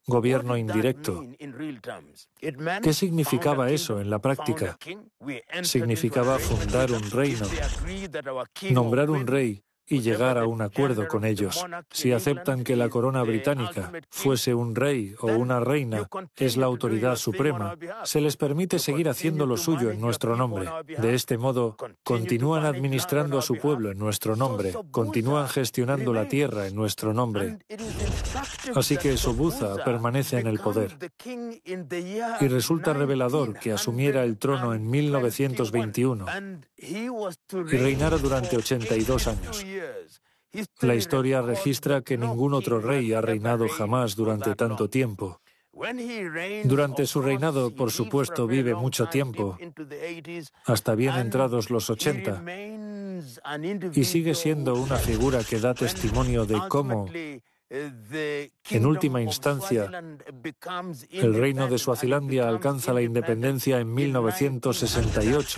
gobierno indirecto. ¿Qué significaba eso en la práctica? Significaba fundar un reino, nombrar un rey y llegar a un acuerdo con ellos. Si aceptan que la corona británica fuese un rey o una reina, es la autoridad suprema, se les permite seguir haciendo lo suyo en nuestro nombre. De este modo, continúan administrando a su pueblo en nuestro nombre, continúan gestionando la tierra en nuestro nombre. Así que Sobhuza permanece en el poder. Y resulta revelador que asumiera el trono en 1921 y reinara durante 82 años. La historia registra que ningún otro rey ha reinado jamás durante tanto tiempo. Durante su reinado, por supuesto, vive mucho tiempo, hasta bien entrados los 80, y sigue siendo una figura que da testimonio de cómo, en última instancia, el reino de Suazilandia alcanza la independencia en 1968.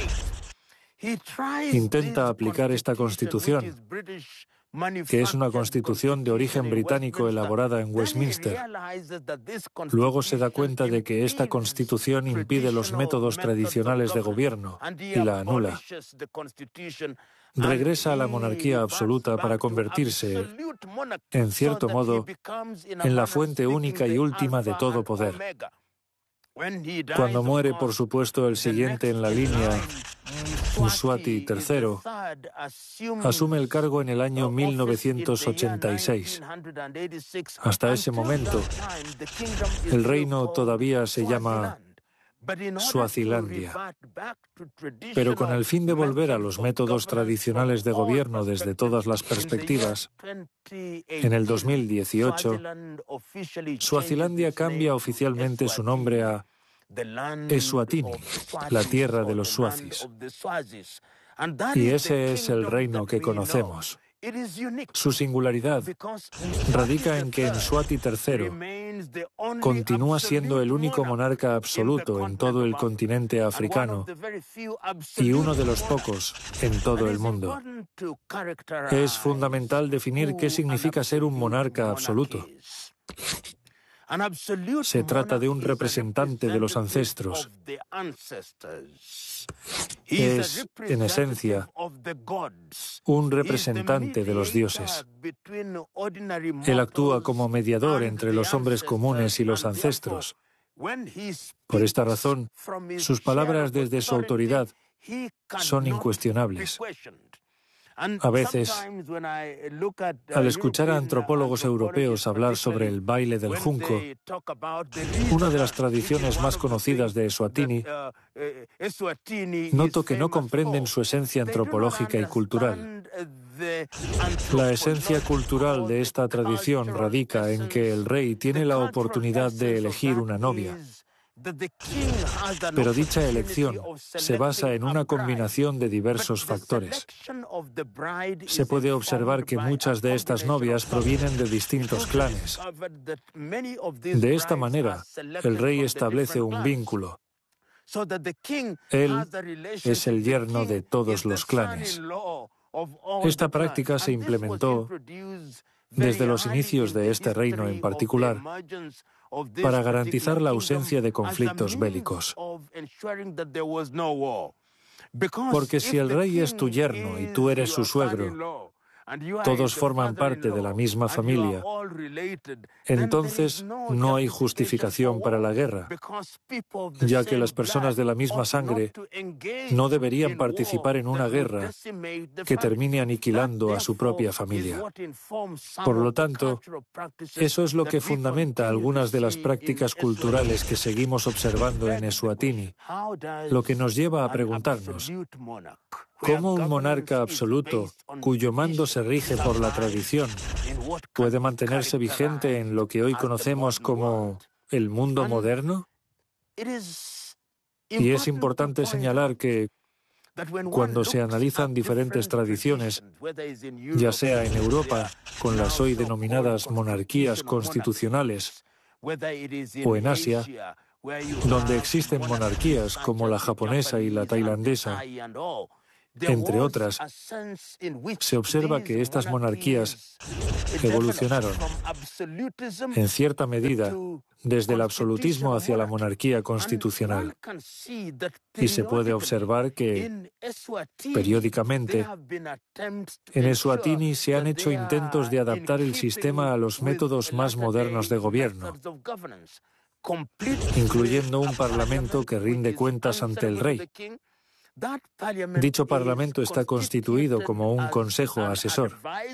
Intenta aplicar esta constitución, que es una constitución de origen británico elaborada en Westminster. Luego se da cuenta de que esta constitución impide los métodos tradicionales de gobierno y la anula. Regresa a la monarquía absoluta para convertirse, en cierto modo, en la fuente única y última de todo poder. Cuando muere, por supuesto, el siguiente en la línea, Mswati III, asume el cargo en el año 1986. Hasta ese momento, el reino todavía se llama Suazilandia. Pero con el fin de volver a los métodos tradicionales de gobierno desde todas las perspectivas, en el 2018, Suazilandia cambia oficialmente su nombre a Eswatini, la tierra de los suazis. Y ese es el reino que conocemos. Su singularidad radica en que Mswati III continúa siendo el único monarca absoluto en todo el continente africano y uno de los pocos en todo el mundo. Es fundamental definir qué significa ser un monarca absoluto. Se trata de un representante de los ancestros. Es, en esencia, un representante de los dioses. Él actúa como mediador entre los hombres comunes y los ancestros. Por esta razón, sus palabras desde su autoridad son incuestionables. A veces, al escuchar a antropólogos europeos hablar sobre el baile del junco, una de las tradiciones más conocidas de Eswatini, noto que no comprenden su esencia antropológica y cultural. La esencia cultural de esta tradición radica en que el rey tiene la oportunidad de elegir una novia. Pero dicha elección se basa en una combinación de diversos factores. Se puede observar que muchas de estas novias provienen de distintos clanes. De esta manera, el rey establece un vínculo. Él es el yerno de todos los clanes. Esta práctica se implementó desde los inicios de este reino en particular, para garantizar la ausencia de conflictos bélicos. Porque si el rey es tu yerno y tú eres su suegro, todos forman parte de la misma familia, entonces no hay justificación para la guerra, ya que las personas de la misma sangre no deberían participar en una guerra que termine aniquilando a su propia familia. Por lo tanto, eso es lo que fundamenta algunas de las prácticas culturales que seguimos observando en Eswatini, lo que nos lleva a preguntarnos, ¿cómo un monarca absoluto, cuyo mando se rige por la tradición, puede mantenerse vigente en lo que hoy conocemos como el mundo moderno? Y es importante señalar que, cuando se analizan diferentes tradiciones, ya sea en Europa, con las hoy denominadas monarquías constitucionales, o en Asia, donde existen monarquías como la japonesa y la tailandesa, entre otras, se observa que estas monarquías evolucionaron, en cierta medida, desde el absolutismo hacia la monarquía constitucional. Y se puede observar que, periódicamente, en Eswatini se han hecho intentos de adaptar el sistema a los métodos más modernos de gobierno, incluyendo un parlamento que rinde cuentas ante el rey. Dicho parlamento está constituido como un consejo asesor.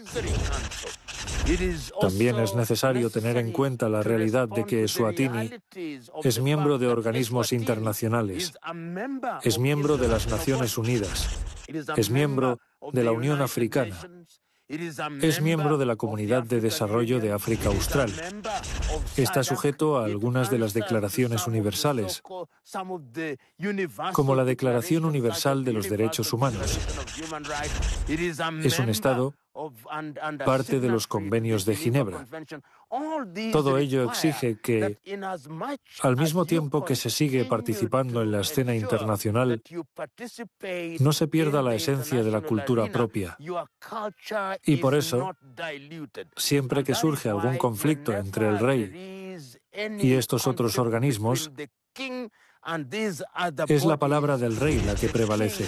También es necesario tener en cuenta la realidad de que Eswatini es miembro de organismos internacionales, es miembro de las Naciones Unidas, es miembro de la Unión Africana, es miembro de la Comunidad de Desarrollo de África Austral. Está sujeto a algunas de las declaraciones universales, como la Declaración Universal de los Derechos Humanos. Es un Estado parte de los convenios de Ginebra. Todo ello exige que, al mismo tiempo que se sigue participando en la escena internacional, no se pierda la esencia de la cultura propia. Y por eso, siempre que surge algún conflicto entre el rey y estos otros organismos, es la palabra del rey la que prevalece.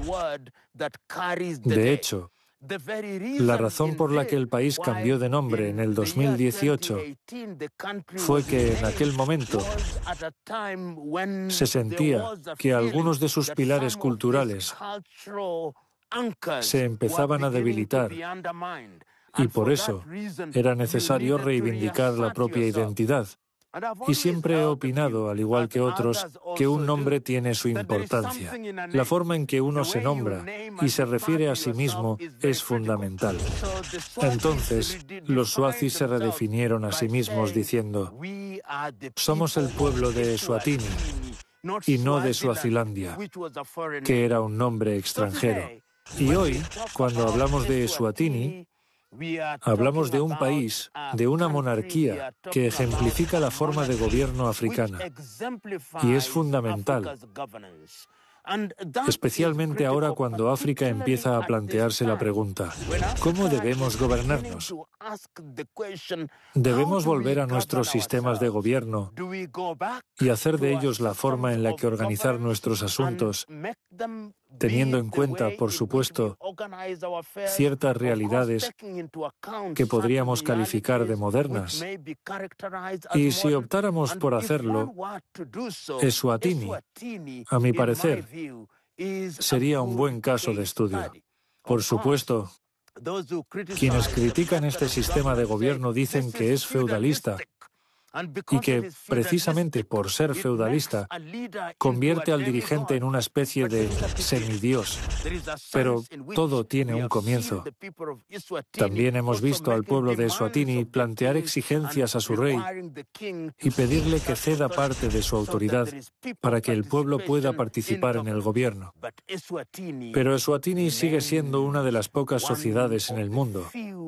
De hecho, la razón por la que el país cambió de nombre en el 2018 fue que en aquel momento se sentía que algunos de sus pilares culturales se empezaban a debilitar y por eso era necesario reivindicar la propia identidad. Y siempre he opinado, al igual que otros, que un nombre tiene su importancia. La forma en que uno se nombra y se refiere a sí mismo es fundamental. Entonces, los Swazis se redefinieron a sí mismos diciendo: somos el pueblo de Eswatini y no de Swazilandia, que era un nombre extranjero. Y hoy, cuando hablamos de Eswatini, hablamos de un país, de una monarquía que ejemplifica la forma de gobierno africana. Y es fundamental, especialmente ahora cuando África empieza a plantearse la pregunta: ¿cómo debemos gobernarnos? ¿Debemos volver a nuestros sistemas de gobierno y hacer de ellos la forma en la que organizar nuestros asuntos, teniendo en cuenta, por supuesto, ciertas realidades que podríamos calificar de modernas? Y si optáramos por hacerlo, Eswatini, a mi parecer, sería un buen caso de estudio. Por supuesto, quienes critican este sistema de gobierno dicen que es feudalista y que, precisamente por ser feudalista, convierte al dirigente en una especie de semidios. Pero todo tiene un comienzo. También hemos visto al pueblo de Eswatini plantear exigencias a su rey y pedirle que ceda parte de su autoridad para que el pueblo pueda participar en el gobierno. Pero Eswatini sigue siendo una de las pocas sociedades en el mundo,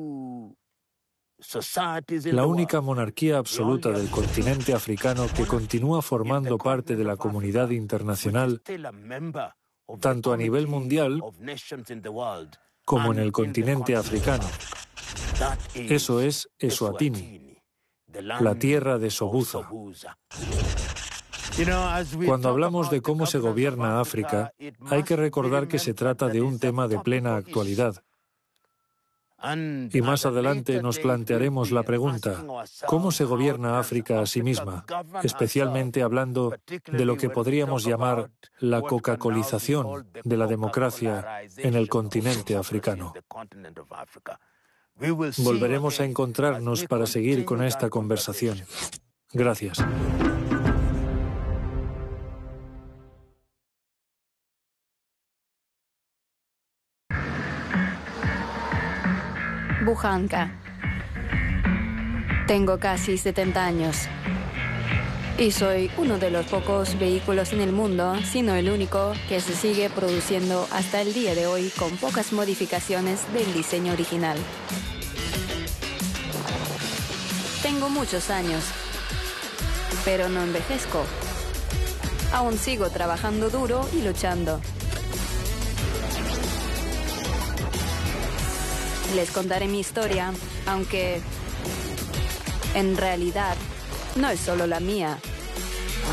la única monarquía absoluta del continente africano que continúa formando parte de la comunidad internacional, tanto a nivel mundial como en el continente africano. Eso es Eswatini, la tierra de Sobuza. Cuando hablamos de cómo se gobierna África, hay que recordar que se trata de un tema de plena actualidad. Y más adelante nos plantearemos la pregunta: ¿cómo se gobierna África a sí misma? Especialmente hablando de lo que podríamos llamar la coca-colización de la democracia en el continente africano. Volveremos a encontrarnos para seguir con esta conversación. Gracias. Bujanka. Tengo casi 70 años y soy uno de los pocos vehículos en el mundo, si no el único, que se sigue produciendo hasta el día de hoy con pocas modificaciones del diseño original. Tengo muchos años, pero no envejezco. Aún sigo trabajando duro y luchando. Les contaré mi historia, aunque en realidad no es solo la mía.